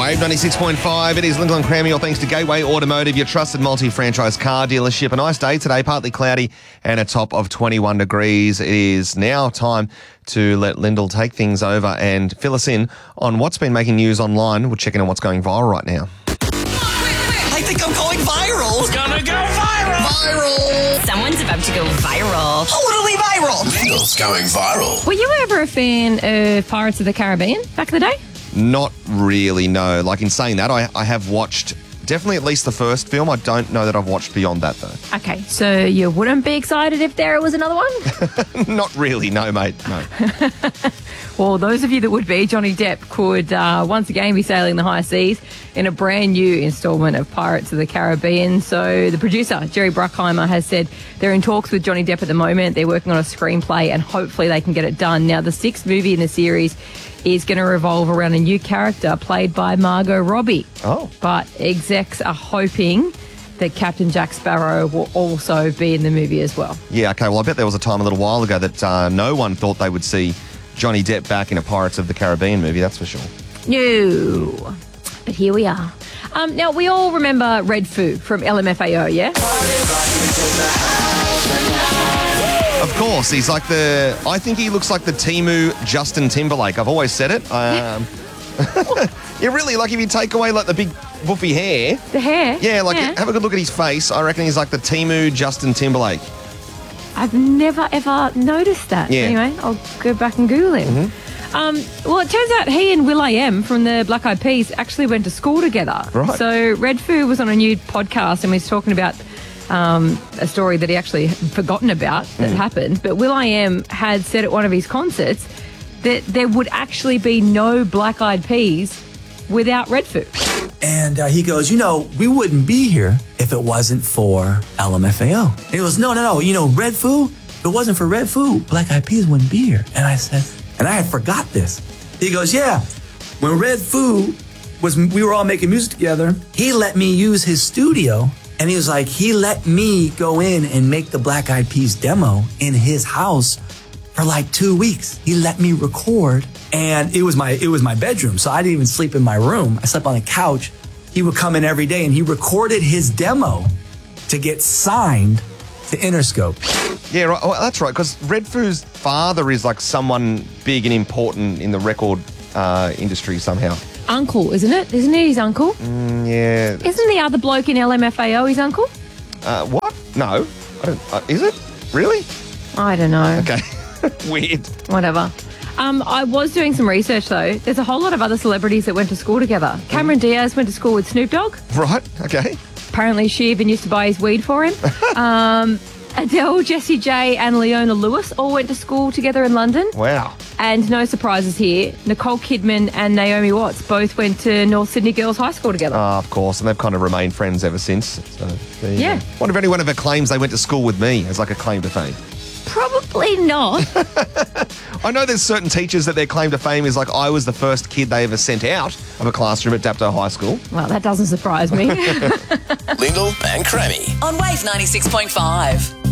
Wave 96.5. It is Lyndall and Crammy, all thanks to Gateway Automotive, your trusted multi-franchise car dealership. A nice day today, partly cloudy and a top of 21 degrees. It is now time to let Lyndall take things over and fill us in on what's been making news online. We're checking on what's going viral right now. I think I'm going viral. It's gonna go viral. Viral. Someone's about to go viral. Totally viral. Lyndall's going viral. Were you ever a fan of Pirates of the Caribbean back in the day? Not really, no. Like, in saying that, I have watched definitely at least the first film. I don't know that I've watched beyond that, though. Okay, so you wouldn't be excited if there was another one? Not really, no, mate, no. Well, those of you that would be, Johnny Depp could once again be sailing the high seas in a brand new installment of Pirates of the Caribbean. So the producer, Jerry Bruckheimer, has said they're in talks with Johnny Depp at the moment. They're working on a screenplay and hopefully they can get it done. Now, the sixth movie in the series is going to revolve around a new character played by Margot Robbie. Oh. But execs are hoping that Captain Jack Sparrow will also be in the movie as well. Yeah, okay, well, I bet there was a time a little while ago that no one thought they would see Johnny Depp back in a Pirates of the Caribbean movie, that's for sure. No. But here we are. Now, we all remember Red Foo from LMFAO, yeah? Of course, he's like I think he looks like the Temu Justin Timberlake. I've always said it. Yeah, really, like if you take away like the big woofy hair. The hair? Yeah, have a good look at his face. I reckon he's like the Temu Justin Timberlake. I've never, ever noticed that. Yeah. Anyway, I'll go back and Google him. Well, it turns out he and will.i.am from the Black Eyed Peas actually went to school together. Right. So Red Foo was on a new podcast and was talking about a story that he actually had forgotten about that happened. But will.i.am had said at one of his concerts that there would actually be no Black Eyed Peas without Red Foo. And he goes, we wouldn't be here if it wasn't for LMFAO. And he goes, no, Red Foo, if it wasn't for Red Foo, Black Eyed Peas wouldn't be here. And I said, and I had forgot this. He goes, yeah, when Red Foo we were all making music together, he let me use his studio. And he was like, he let me go in and make the Black Eyed Peas demo in his house for like 2 weeks. He let me record, and it was my bedroom, so I didn't even sleep in my room. I slept on the couch. He would come in every day, and he recorded his demo to get signed to Interscope. Yeah, right. Well, that's right, because Red Foo's father is like someone big and important in the record industry somehow. Uncle, isn't it? Isn't it his uncle? Yeah. Isn't the other bloke in LMFAO his uncle? What? No. I don't. Is it? Really? I don't know. Okay. Weird. Whatever. I was doing some research, though. There's a whole lot of other celebrities that went to school together. Cameron Diaz went to school with Snoop Dogg. Right, okay. Apparently she even used to buy his weed for him. Adele, Jessie J and Leona Lewis all went to school together in London. Wow. And no surprises here, Nicole Kidman and Naomi Watts both went to North Sydney Girls High School together. Of course, and they've kind of remained friends ever since. So, yeah. What if anyone ever claims they went to school with me as like a claim to fame? Probably not. I know there's certain teachers that their claim to fame is like, I was the first kid they ever sent out of a classroom at Dapto High School. Well, that doesn't surprise me. Lyndall and Crammy On Wave 96.5.